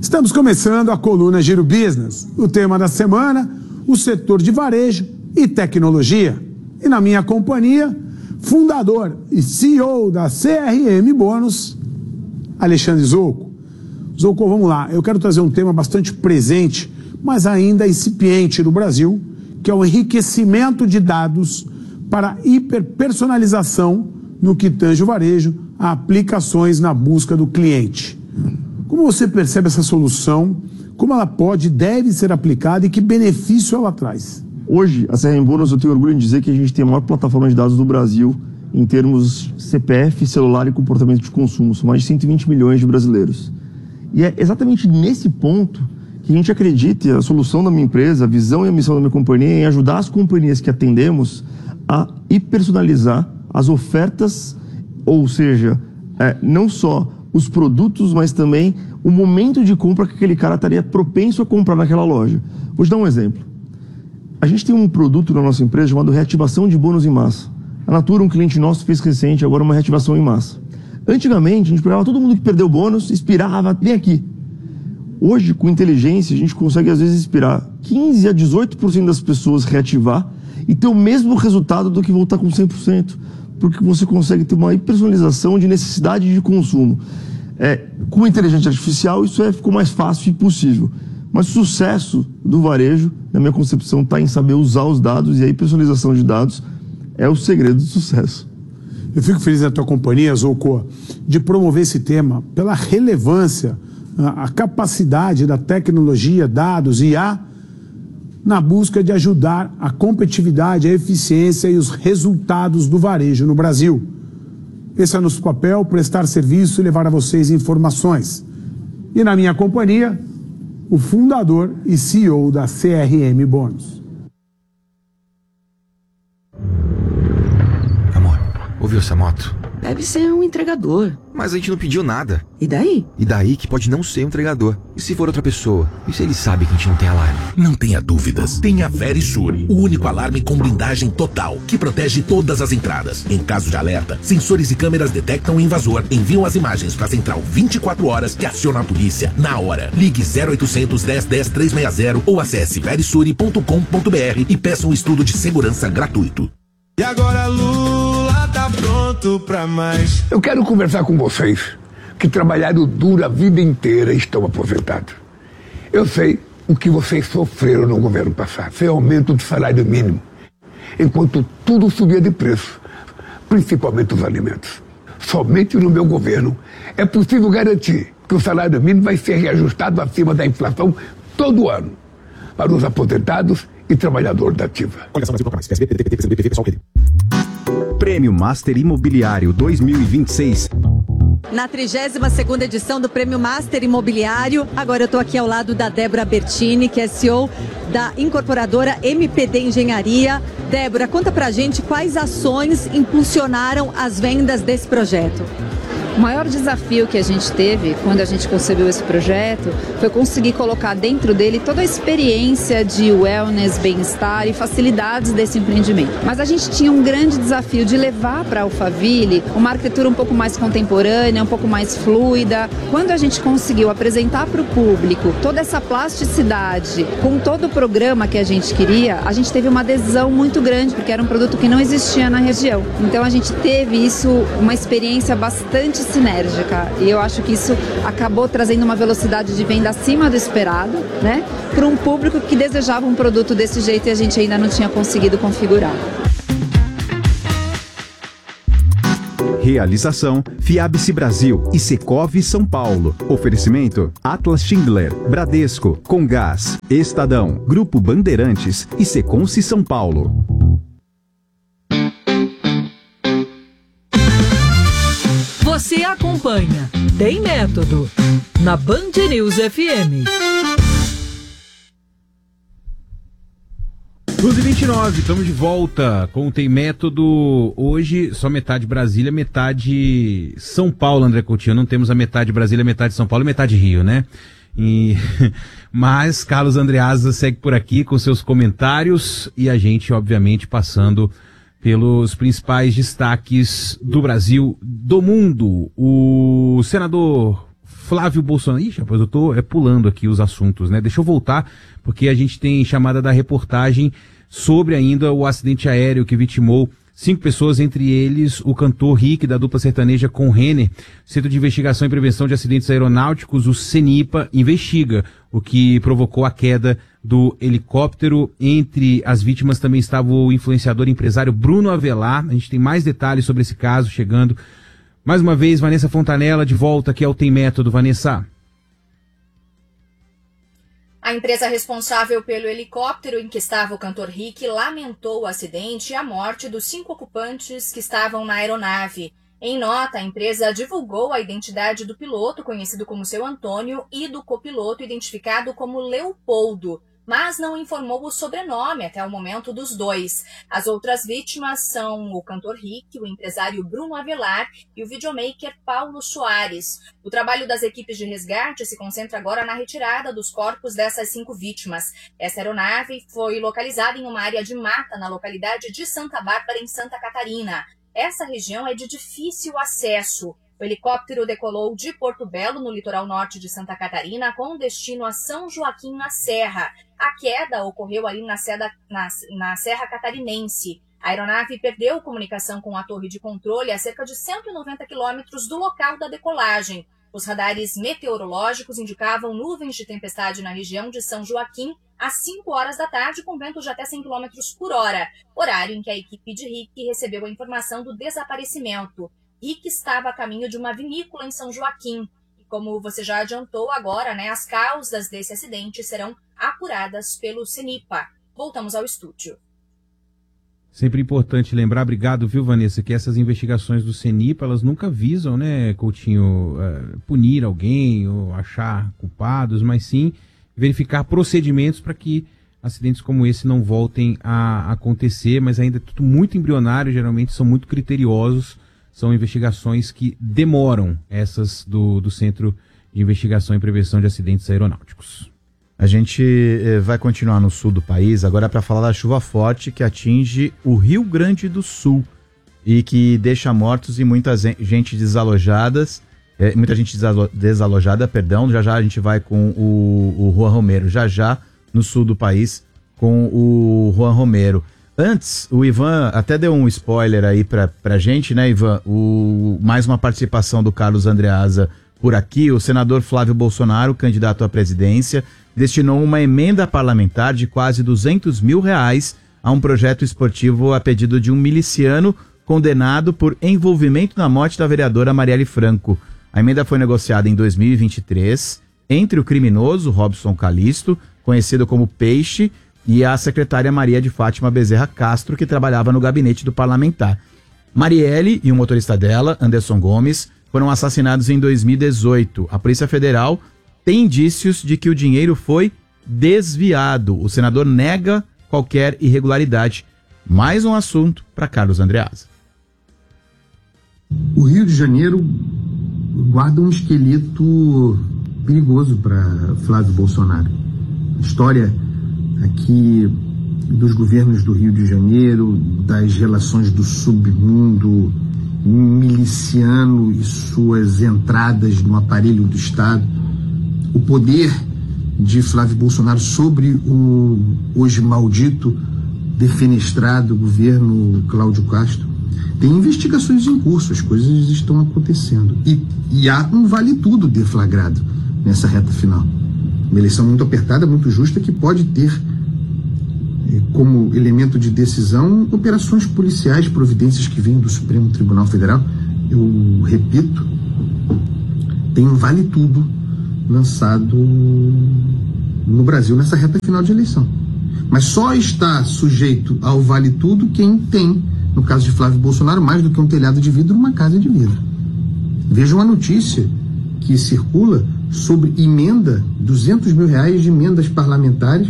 Estamos começando a coluna Giro Business. O tema da semana, o setor de varejo e tecnologia. E na minha companhia, fundador e CEO da CRM Bônus, Alexandre Zocco. Zocco, vamos lá. Eu quero trazer um tema bastante presente, mas ainda incipiente no Brasil, que é o enriquecimento de dados para hiperpersonalização no que tange o varejo a aplicações na busca do cliente. Como você percebe essa solução? Como ela pode e deve ser aplicada e que benefício ela traz? Hoje, a CRM Bônus, eu tenho orgulho de dizer que a gente tem a maior plataforma de dados do Brasil em termos CPF, celular e comportamento de consumo. São mais de 120 milhões de brasileiros. E é exatamente nesse ponto que a gente acredita, e a solução da minha empresa, a visão e a missão da minha companhia é em ajudar as companhias que atendemos a hiperpersonalizar as ofertas, ou seja, não só os produtos, mas também o momento de compra que aquele cara estaria propenso a comprar naquela loja. Vou te dar um exemplo. A gente tem um produto na nossa empresa chamado reativação de bônus em massa. A Natura, um cliente nosso, fez recente agora uma reativação em massa. Antigamente, a gente pegava todo mundo que perdeu bônus, inspirava, vem aqui. Hoje, com inteligência, a gente consegue às vezes inspirar 15 a 18% das pessoas reativar e ter o mesmo resultado do que voltar com 100%. Porque você consegue ter uma personalização de necessidade de consumo. Com inteligência artificial, isso ficou mais fácil e possível. Mas o sucesso do varejo, na minha concepção, está em saber usar os dados, e a personalização de dados é o segredo do sucesso. Eu fico feliz na tua companhia, Zocco, de promover esse tema pela relevância, a capacidade da tecnologia, dados e IA na busca de ajudar a competitividade, a eficiência e os resultados do varejo no Brasil. Esse é nosso papel, prestar serviço e levar a vocês informações. E na minha companhia, o fundador e CEO da CRM Bônus. Amor, ouviu essa moto? Deve ser um entregador. Mas a gente não pediu nada. E daí? E daí que pode não ser um entregador. E se for outra pessoa? E se ele sabe que a gente não tem alarme? Não tenha dúvidas. Tenha Verisure, o único alarme com blindagem total, que protege todas as entradas. Em caso de alerta, sensores e câmeras detectam o invasor, enviam as imagens para a central 24 horas que aciona a polícia na hora. Ligue 0800 10 10 360 ou acesse verisure.com.br e peça um estudo de segurança gratuito. E agora Lula tá pronto pra mais. Eu quero conversar com vocês que trabalharam duro a vida inteira e estão aposentados. Eu sei o que vocês sofreram no governo passado, sem aumento do salário mínimo, enquanto tudo subia de preço, principalmente os alimentos. Somente no meu governo é possível garantir que o salário mínimo vai ser reajustado acima da inflação todo ano para os aposentados e trabalhador da ativa. Prêmio Master Imobiliário 2026. Na 32ª edição do Prêmio Master Imobiliário, agora eu estou aqui ao lado da Débora Bertini, que é CEO da incorporadora MPD Engenharia. Débora, conta pra gente quais ações impulsionaram as vendas desse projeto. O maior desafio que a gente teve quando a gente concebeu esse projeto foi conseguir colocar dentro dele toda a experiência de wellness, bem-estar e facilidades desse empreendimento. Mas a gente tinha um grande desafio de levar para a Alphaville uma arquitetura um pouco mais contemporânea, um pouco mais fluida. Quando a gente conseguiu apresentar para o público toda essa plasticidade com todo o programa que a gente queria, a gente teve uma adesão muito grande, porque era um produto que não existia na região. Então a gente teve isso, uma experiência bastante sinérgica, e eu acho que isso acabou trazendo uma velocidade de venda acima do esperado, né, para um público que desejava um produto desse jeito e a gente ainda não tinha conseguido configurar. Realização Fiabice Brasil e Secov São Paulo. Oferecimento Atlas Schindler, Bradesco, Comgás, Estadão, Grupo Bandeirantes e Seconce São Paulo. Você acompanha Tem Método na Band News FM. 12h29, estamos de volta com o Tem Método. Hoje só metade Brasília, metade São Paulo, André Coutinho. Não temos a metade Brasília, metade São Paulo e metade Rio, né? Mas Carlos Andreasa segue por aqui com seus comentários e a gente, obviamente, passando pelos principais destaques do Brasil, do mundo. O senador Flávio Bolsonaro. Ixi, rapaz, eu tô pulando aqui os assuntos, né? Deixa eu voltar, porque a gente tem chamada da reportagem sobre ainda o acidente aéreo que vitimou 5 pessoas, entre eles o cantor Rick, da dupla sertaneja com Renner. Centro de Investigação e Prevenção de Acidentes Aeronáuticos, o CENIPA, investiga o que provocou a queda do helicóptero. Entre as vítimas também estava o influenciador e empresário Bruno Avelar. A gente tem mais detalhes sobre esse caso chegando. Mais uma vez, Vanessa Fontanella, de volta aqui ao Tem Método. Vanessa. A empresa responsável pelo helicóptero em que estava o cantor Rick lamentou o acidente e a morte dos 5 ocupantes que estavam na aeronave. Em nota, a empresa divulgou a identidade do piloto, conhecido como Seu Antônio, e do copiloto, identificado como Leopoldo, mas não informou o sobrenome até o momento dos dois. As outras vítimas são o cantor Rick, o empresário Bruno Avelar e o videomaker Paulo Soares. O trabalho das equipes de resgate se concentra agora na retirada dos corpos dessas 5 vítimas. Essa aeronave foi localizada em uma área de mata na localidade de Santa Bárbara, em Santa Catarina. Essa região é de difícil acesso. O helicóptero decolou de Porto Belo, no litoral norte de Santa Catarina, com destino a São Joaquim, na Serra. A queda ocorreu ali na Serra Catarinense. A aeronave perdeu comunicação com a torre de controle a cerca de 190 quilômetros do local da decolagem. Os radares meteorológicos indicavam nuvens de tempestade na região de São Joaquim às 5 horas da tarde, com ventos de até 100 km por hora, horário em que a equipe de Rick recebeu a informação do desaparecimento. Rick estava a caminho de uma vinícola em São Joaquim. E como você já adiantou agora, né, as causas desse acidente serão apuradas pelo CENIPA. Voltamos ao estúdio. Sempre importante lembrar, obrigado, viu, Vanessa, que essas investigações do CENIPA, elas nunca visam, né, Coutinho, punir alguém ou achar culpados, mas sim verificar procedimentos para que acidentes como esse não voltem a acontecer, mas ainda é tudo muito embrionário, geralmente são muito criteriosos, são investigações que demoram, essas do Centro de Investigação e Prevenção de Acidentes Aeronáuticos. A gente vai continuar no sul do país, agora para falar da chuva forte que atinge o Rio Grande do Sul e que deixa mortos e muita gente desalojada, já a gente vai com o Juan Romero, já no sul do país com o Juan Romero. Antes, o Ivan até deu um spoiler aí pra gente, né, Ivan? Mais uma participação do Carlos Andreasa por aqui. O senador Flávio Bolsonaro, candidato à presidência, destinou uma emenda parlamentar de quase R$200 mil a um projeto esportivo a pedido de um miliciano condenado por envolvimento na morte da vereadora Marielle Franco. A emenda foi negociada em 2023 entre o criminoso Robson Calisto, conhecido como Peixe, e a secretária Maria de Fátima Bezerra Castro, que trabalhava no gabinete do parlamentar. Marielle e o motorista dela, Anderson Gomes, foram assassinados em 2018. A Polícia Federal tem indícios de que o dinheiro foi desviado. O senador nega qualquer irregularidade. Mais um assunto para Carlos Andreasa. O Rio de Janeiro guarda um esqueleto perigoso para Flávio Bolsonaro. A história aqui dos governos do Rio de Janeiro, das relações do submundo miliciano e suas entradas no aparelho do Estado, o poder de Flávio Bolsonaro sobre o hoje maldito, defenestrado governo Cláudio Castro. Tem investigações em curso, as coisas estão acontecendo. E há um vale-tudo deflagrado nessa reta final. Uma eleição muito apertada, muito justa, que pode ter como elemento de decisão operações policiais, providências que vêm do Supremo Tribunal Federal. Eu repito, tem um vale-tudo lançado no Brasil nessa reta final de eleição. Mas só está sujeito ao vale-tudo quem tem, no caso de Flávio Bolsonaro, mais do que um telhado de vidro, uma casa de vidro. Veja uma notícia que circula sobre emenda, R$200 mil de emendas parlamentares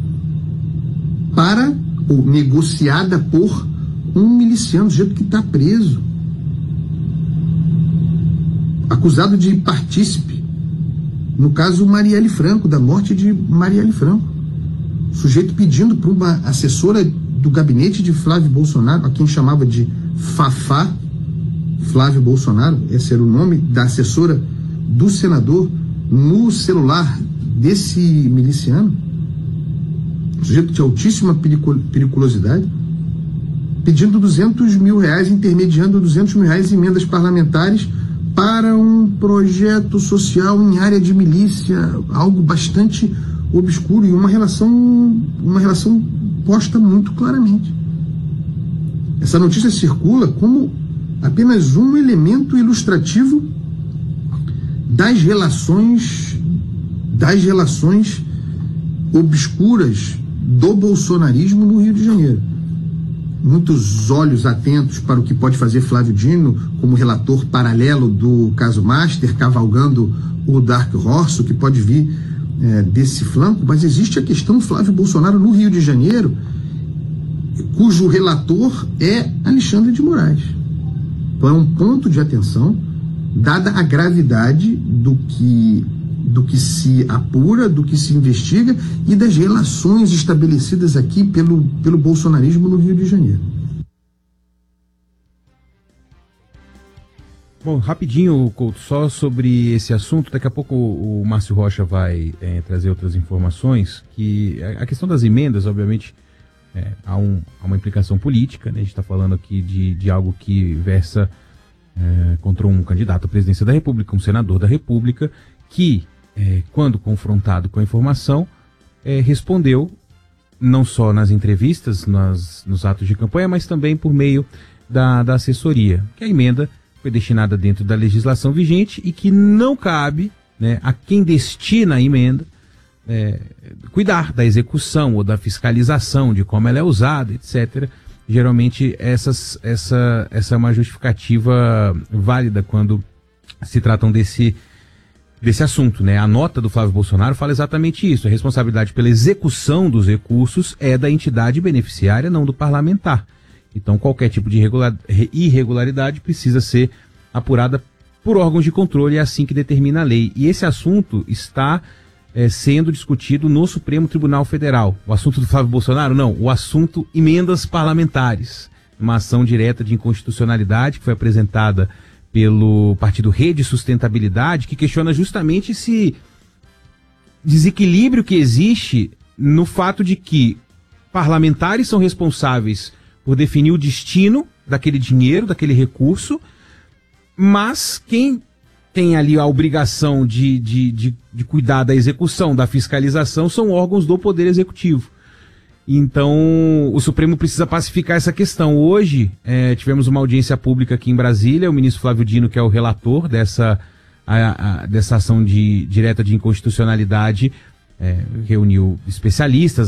para, ou negociada por um miliciano, do jeito que está preso, acusado de partícipe, no caso Marielle Franco, da morte de Marielle Franco. O sujeito pedindo para uma assessora do gabinete de Flávio Bolsonaro, a quem chamava de Fafá Flávio Bolsonaro, esse era o nome da assessora do senador no celular desse miliciano, sujeito de altíssima periculosidade, pedindo R$200 mil, intermediando R$200 mil em emendas parlamentares para um projeto social em área de milícia, algo bastante obscuro e uma relação posta muito claramente. Essa notícia circula como apenas um elemento ilustrativo das relações obscuras do bolsonarismo no Rio de Janeiro. Muitos olhos atentos para o que pode fazer Flávio Dino como relator paralelo do caso Master, cavalgando o Dark Horse, o que pode vir desse flanco, mas existe a questão Flávio Bolsonaro no Rio de Janeiro, cujo relator é Alexandre de Moraes. Então é um ponto de atenção, dada a gravidade do que se apura, do que se investiga e das relações estabelecidas aqui pelo bolsonarismo no Rio de Janeiro. Bom, rapidinho, Couto, só sobre esse assunto, daqui a pouco o Márcio Rocha vai trazer outras informações, que a questão das emendas, obviamente, há uma implicação política, né? A gente está falando aqui de algo que versa contra um candidato à presidência da República, um senador da República, que, quando confrontado com a informação, respondeu, não só nas entrevistas, nos atos de campanha, mas também por meio da assessoria, que a emenda foi destinada dentro da legislação vigente e que não cabe, né, a quem destina a emenda cuidar da execução ou da fiscalização de como ela é usada, etc. Geralmente essa é uma justificativa válida quando se tratam desse assunto, né? A nota do Flávio Bolsonaro fala exatamente isso. A responsabilidade pela execução dos recursos é da entidade beneficiária, não do parlamentar. Então qualquer tipo de irregularidade precisa ser apurada por órgãos de controle, é assim que determina a lei. E esse assunto está sendo discutido no Supremo Tribunal Federal. O assunto do Flávio Bolsonaro? Não. O assunto emendas parlamentares. Uma ação direta de inconstitucionalidade que foi apresentada pelo partido Rede Sustentabilidade, que questiona justamente esse desequilíbrio que existe no fato de que parlamentares são responsáveis por definir o destino daquele dinheiro, daquele recurso, mas quem tem ali a obrigação de cuidar da execução, da fiscalização, são órgãos do Poder Executivo. Então, o Supremo precisa pacificar essa questão. Hoje, tivemos uma audiência pública aqui em Brasília, o ministro Flávio Dino, que é o relator dessa ação direta de inconstitucionalidade, reuniu especialistas,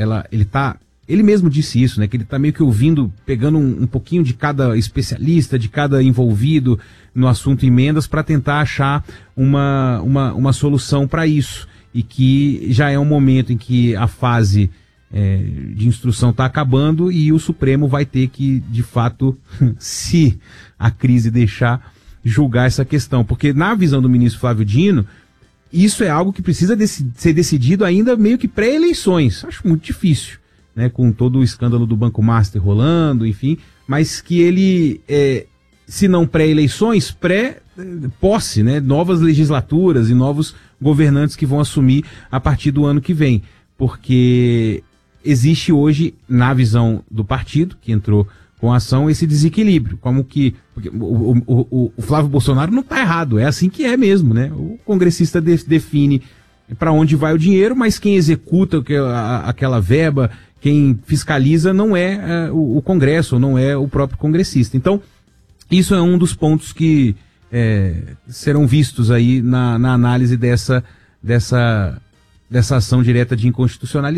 ele mesmo disse isso, né, que ele está meio que ouvindo, pegando um pouquinho de cada especialista, de cada envolvido no assunto emendas, para tentar achar uma solução para isso, e que já é um momento em que a fase de instrução está acabando e o Supremo vai ter que, de fato, se a crise deixar, julgar essa questão, porque na visão do ministro Flávio Dino, isso é algo que precisa ser decidido ainda meio que pré-eleições. Acho muito difícil, né, com todo o escândalo do Banco Master rolando, enfim, mas que ele, se não pré-eleições, pré-posse, né, novas legislaturas e novos governantes que vão assumir a partir do ano que vem, porque existe hoje, na visão do partido, que entrou com a ação, esse desequilíbrio, como que o Flávio Bolsonaro não está errado, é assim que é mesmo, né, o congressista define para onde vai o dinheiro, mas quem executa aquela verba, quem fiscaliza não é o Congresso, não é o próprio congressista. Então, isso é um dos pontos que serão vistos aí na análise dessa ação direta de inconstitucionalidade.